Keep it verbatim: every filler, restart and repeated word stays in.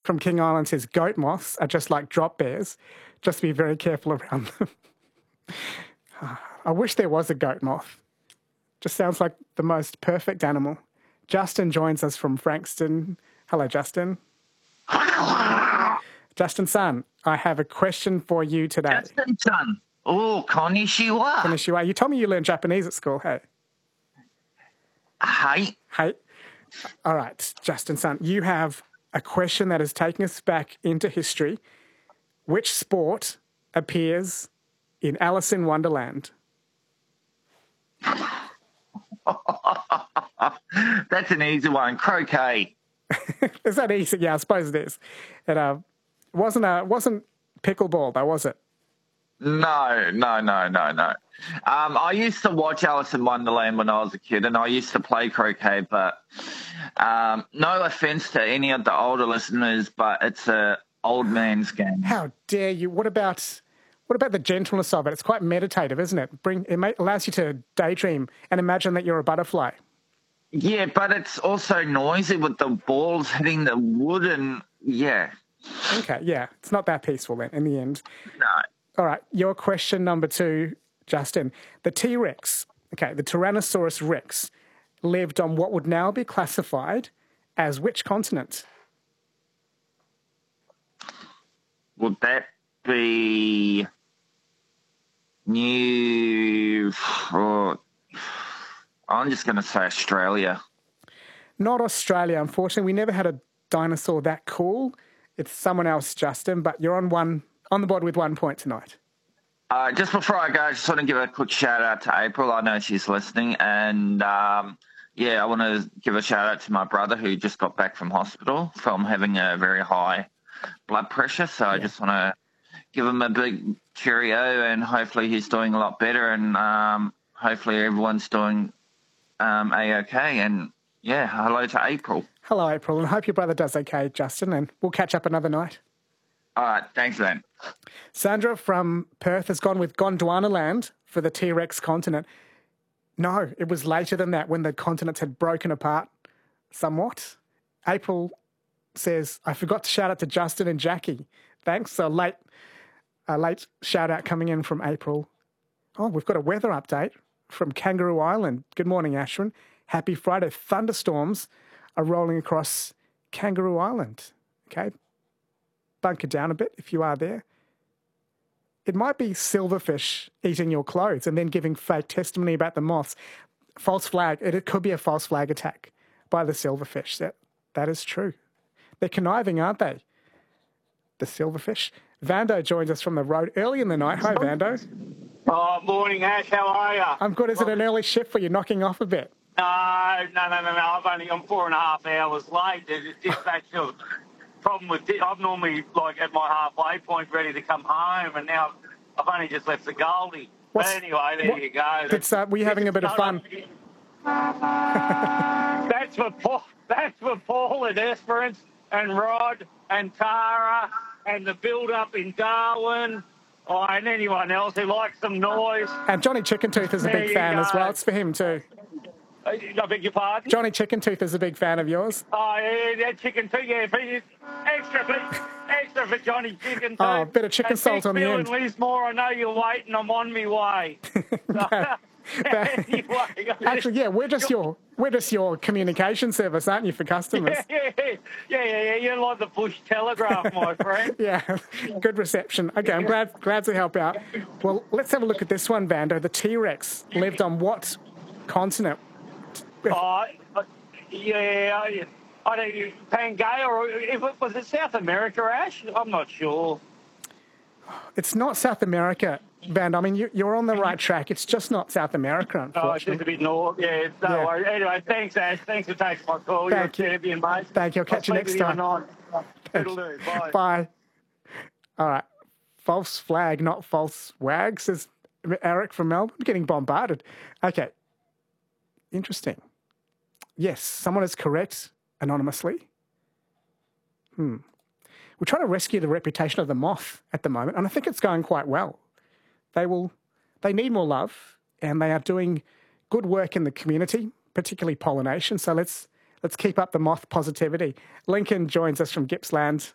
from King Island says goat moths are just like drop bears. Just be very careful around them. I wish there was a goat moth. Just sounds like the most perfect animal. Justin joins us from Frankston. Hello, Justin. Justin Son, I have a question for you today. Justin Son. Oh, konnichiwa. Konnichiwa. You told me you learned Japanese at school, hey? Hi. Hey. All right, Justin Son, you have a question that is taking us back into history. Which sport appears in Alice in Wonderland? That's an easy one. Croquet. Is that easy? Yeah, I suppose it is. It uh, wasn't uh, wasn't pickleball, though, was it? No, no, no, no, no. Um, I used to watch Alice in Wonderland when I was a kid, and I used to play croquet, but um, no offence to any of the older listeners, but it's a old man's game. How dare you? What about what about the gentleness of it? It's quite meditative, isn't it? Bring it may, allows you to daydream and imagine that you're a butterfly. Yeah, but it's also noisy with the balls hitting the wood and, yeah. Okay, yeah. It's not that peaceful then in the end. No. All right, your question number two, Justin. The T-Rex, okay, the Tyrannosaurus Rex, lived on what would now be classified as which continent? Would that be New... Oh, I'm just going to say Australia. Not Australia, unfortunately. We never had a dinosaur that cool. It's someone else, Justin, but you're on one on the board with one point tonight. Uh, just before I go, I just want to give a quick shout out to April. I know she's listening. And, um, yeah, I want to give a shout out to my brother who just got back from hospital from having a very high blood pressure. So yeah. I just want to give him a big cheerio, and hopefully he's doing a lot better, and um, hopefully everyone's doing um, A-okay. And, yeah, hello to April. Hello, April, and I hope your brother does okay, Justin, and we'll catch up another night. All right, thanks, then. Sandra from Perth has gone with Gondwana Land for the T-Rex continent. No, it was later than that when the continents had broken apart somewhat. April says, I forgot to shout out to Justin and Jackie. Thanks. A late, a late shout out coming in from April. Oh, we've got a weather update from Kangaroo Island. Good morning, Ashwin. Happy Friday. Thunderstorms are rolling across Kangaroo Island. Okay. Bunker down a bit if you are there. It might be silverfish eating your clothes and then giving fake testimony about the moths. False flag. It, it could be a false flag attack by the silverfish. That, that is true. They're conniving, aren't they? The silverfish. Vando joins us from the road early in the night. Hi, Vando. Oh, morning, Ash. How are you? I'm good. Is it an early shift for you, knocking off a bit? No, no, no, no, no. I've only, I'm four and a half hours late. It's just actual problem with it. I'm normally like at my halfway point ready to come home, and now I've only just left the Goldie. What's, but anyway, there what, you go. It's, uh, were you having a bit of fun? That's for Paul, that's for Paul and Esperance and Rod and Tara and the build-up in Darwin. Oh, and anyone else who likes some noise. And Johnny Chickentooth is a there big fan go. as well. It's for him too. I beg your pardon? Johnny Chickentooth is a big fan of yours. Oh, yeah, that chicken too, yeah. Extra, please. Extra for Johnny Chickentooth. Oh, a bit of chicken and salt on the end. And Lismore, I know you're waiting. I'm on my way. that, that, anyway, actually, yeah, we're just your we're just your communication service, aren't you, for customers? Yeah, yeah, yeah, yeah. yeah. You're like the Bush Telegraph, my friend. Yeah, good reception. Okay, I'm glad glad to help out. Well, let's have a look at this one, Vando. The T-Rex lived on what continent? Oh, uh, yeah, I don't know, Pangaea, or if it, was it South America, Ash? I'm not sure. It's not South America, Van. I mean, you, you're on the right track. It's just not South America, unfortunately. Oh, it's just a bit north. Yeah, it's no yeah. worries. Anyway, thanks, Ash. Thanks for taking my call. Thank you're you. a champion, mate. Thank you. I'll catch I'll you next time. It'll do. Bye. Bye. All right. False flag, not false wag, says Eric from Melbourne. I'm getting bombarded. Okay. Interesting. Yes, someone is correct anonymously. Hmm. We're trying to rescue the reputation of the moth at the moment, and I think it's going quite well. They will, they need more love, and they are doing good work in the community, particularly pollination. So let's let's keep up the moth positivity. Lincoln joins us from Gippsland.